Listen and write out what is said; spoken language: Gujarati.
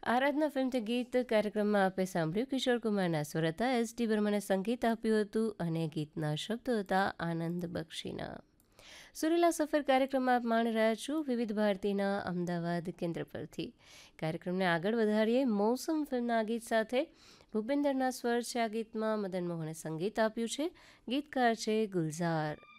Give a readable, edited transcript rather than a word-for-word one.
આરાધના ફિલ્મથી ગીત કાર્યક્રમમાં આપે સાંભળ્યું કિશોર કુમારના સ્વર હતા, એસ.ટી. બર્મને સંગીત આપ્યું હતું અને ગીતના શબ્દો હતા આનંદ બક્ષીના. સુરીલા સફર કાર્યક્રમમાં આપ માણી રહ્યા છો વિવિધ ભારતીના અમદાવાદ કેન્દ્ર પરથી. કાર્યક્રમને આગળ વધારીએ મૌસમ ફિલ્મના ગીત સાથે. ભૂપેન્દ્રના સ્વર છે આ ગીતમાં, મદન મોહને સંગીત આપ્યું છે, ગીતકાર છે ગુલઝાર.